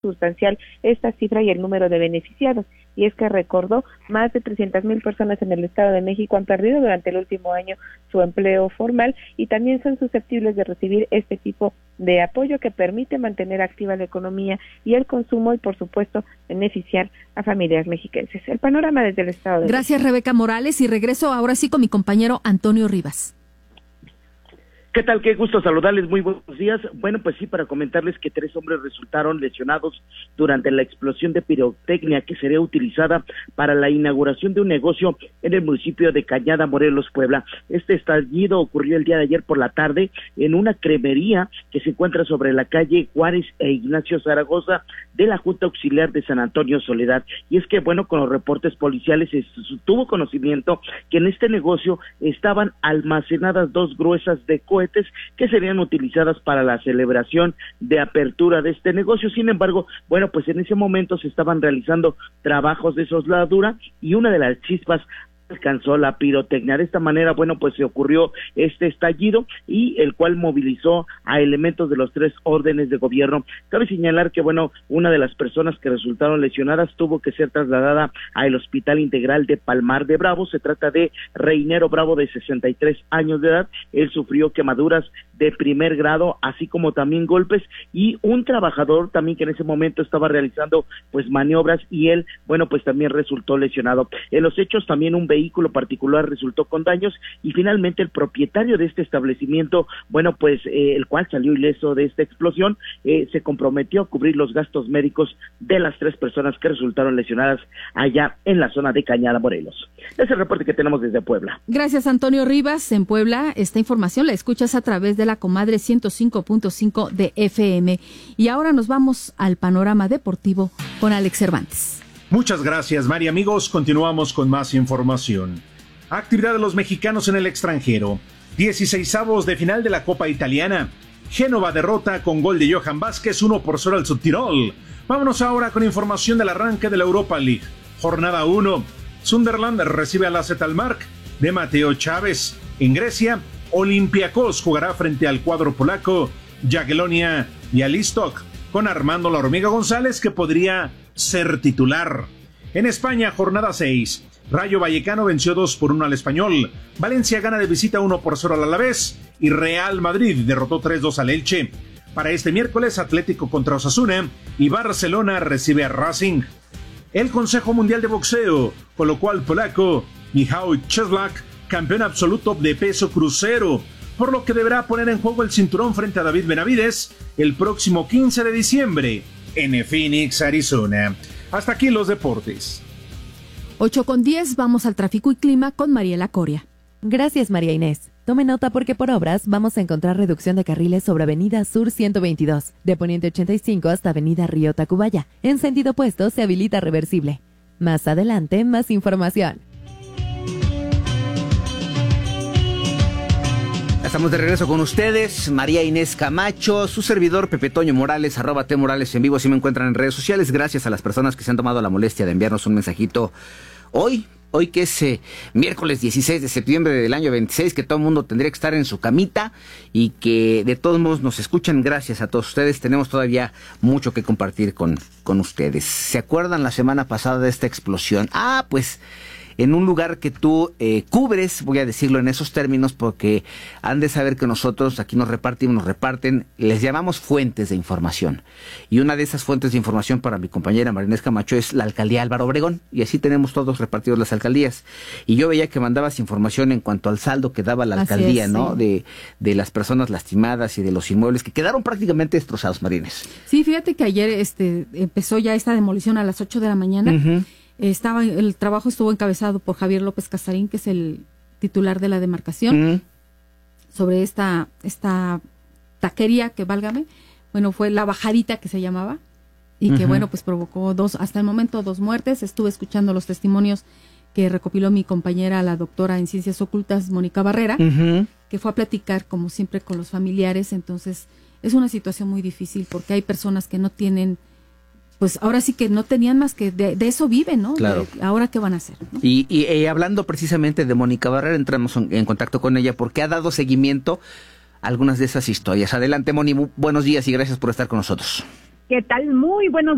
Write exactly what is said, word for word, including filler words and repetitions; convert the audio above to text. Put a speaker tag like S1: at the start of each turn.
S1: sustancial esta cifra y el número de beneficiados. Y es que recordó, más de trescientas mil personas en el Estado de México han perdido durante el último año su empleo formal y también son susceptibles de recibir este tipo de apoyo que permite mantener activa la economía y el consumo y, por supuesto, beneficiar a familias mexiquenses. El panorama desde el Estado de
S2: Gracias,
S1: México.
S2: Rebeca Morales, y regreso ahora sí con mi compañero Antonio Rivas.
S3: ¿Qué tal? Qué gusto saludarles, muy buenos días. Bueno, pues sí, para comentarles que tres hombres resultaron lesionados durante la explosión de pirotecnia que sería utilizada para la inauguración de un negocio en el municipio de Cañada, Morelos, Puebla. Este estallido ocurrió el día de ayer por la tarde en una cremería que se encuentra sobre la calle Juárez e Ignacio Zaragoza de la Junta Auxiliar de San Antonio Soledad. Y es que, bueno, con los reportes policiales se tuvo conocimiento que en este negocio estaban almacenadas dos gruesas de cohetes que serían utilizadas para la celebración de apertura de este negocio. Sin embargo, bueno, pues en ese momento se estaban realizando trabajos de soldadura y una de las chispas alcanzó la pirotecnia. De esta manera, bueno, pues se ocurrió este estallido y el cual movilizó a elementos de los tres órdenes de gobierno. Cabe señalar que, bueno, una de las personas que resultaron lesionadas tuvo que ser trasladada al Hospital Integral de Palmar de Bravo. Se trata de Reinero Bravo, de sesenta y tres años de edad. Él sufrió quemaduras de primer grado, así como también golpes, y un trabajador también que en ese momento estaba realizando pues maniobras y él, bueno, pues también resultó lesionado. En los hechos también un vehículo vehículo particular resultó con daños y finalmente el propietario de este establecimiento, bueno, pues eh, el cual salió ileso de esta explosión, eh, se comprometió a cubrir los gastos médicos de las tres personas que resultaron lesionadas allá en la zona de Cañada, Morelos. Ese es el reporte que tenemos desde Puebla.
S2: Gracias, Antonio Rivas. En Puebla, esta información la escuchas a través de la comadre ciento cinco punto cinco de F M. Y ahora nos vamos al panorama deportivo con Alex Cervantes.
S4: Muchas gracias, Mari. Amigos, continuamos con más información. Actividad de los mexicanos en el extranjero. dieciseisavos de final de la Copa Italiana. Génova derrota con gol de Johan Vázquez, uno por cero al Subtirol. Vámonos ahora con información del arranque de la Europa League. Jornada uno. Sunderland recibe al A Z Alkmaar de Mateo Chávez. En Grecia, Olympiacos jugará frente al cuadro polaco Jagiellonia Białystok con Armando La Hormiga González, que podría ser titular. En España, jornada seis. Rayo Vallecano venció dos por uno al Español. Valencia gana de visita uno por cero al Alavés. Y Real Madrid derrotó tres dos al Elche. Para este miércoles, Atlético contra Osasuna y Barcelona recibe a Racing. El Consejo Mundial de Boxeo colocó al polaco Michał Cieślak campeón absoluto de peso crucero, por lo que deberá poner en juego el cinturón frente a David Benavides el próximo quince de diciembre en Phoenix, Arizona. Hasta aquí los deportes.
S2: ocho con diez, vamos al tráfico y clima con Mariela Coria.
S5: Gracias, María Inés. Tome nota porque por obras vamos a encontrar reducción de carriles sobre Avenida Sur ciento veintidós, de Poniente ochenta y cinco hasta Avenida Río Tacubaya. En sentido opuesto se habilita reversible. Más adelante, más información.
S6: Estamos de regreso con ustedes, María Inés Camacho, su servidor Pepe Toño Morales, arroba T Morales en vivo, si me encuentran en redes sociales. Gracias a las personas que se han tomado la molestia de enviarnos un mensajito hoy, hoy que es eh, miércoles dieciséis de septiembre del año veintiséis, que todo el mundo tendría que estar en su camita y que de todos modos nos escuchan. Gracias a todos ustedes, tenemos todavía mucho que compartir con, con ustedes. ¿Se acuerdan la semana pasada de esta explosión? Ah, pues en un lugar que tú eh, cubres, voy a decirlo en esos términos, porque han de saber que nosotros aquí nos repartimos, nos reparten, les llamamos fuentes de información. Y una de esas fuentes de información para mi compañera María Inés Camacho es la alcaldía Álvaro Obregón, y así tenemos todos repartidos las alcaldías. Y yo veía que mandabas información en cuanto al saldo que daba la
S2: Así
S6: alcaldía,
S2: es,
S6: ¿no?
S2: sí.
S6: De, de las personas lastimadas y de los inmuebles que quedaron prácticamente destrozados, María Inés.
S2: Sí, fíjate que ayer este empezó ya esta demolición a las ocho de la mañana.
S6: Uh-huh.
S2: Estaba, el trabajo estuvo encabezado por Javier López Casarín, que es el titular de la demarcación,
S6: Uh-huh.
S2: sobre esta, esta taquería que, válgame, bueno, fue la bajadita que se llamaba, y que,
S6: Uh-huh.
S2: bueno, pues provocó dos, hasta el momento, dos muertes. Estuve escuchando los testimonios que recopiló mi compañera, la doctora en Ciencias Ocultas, Mónica Barrera,
S6: Uh-huh.
S2: que fue a platicar, como siempre, con los familiares. Entonces, es una situación muy difícil, porque hay personas que no tienen, pues ahora sí que no tenían más que de, de eso viven, ¿no?
S6: Claro.
S2: De, ahora qué van a hacer, ¿no?
S6: Y, y, y hablando precisamente de Mónica Barrera, entramos en, en contacto con ella porque ha dado seguimiento a algunas de esas historias. Adelante, Moni, buenos días y gracias por estar con nosotros.
S7: ¿Qué tal? Muy buenos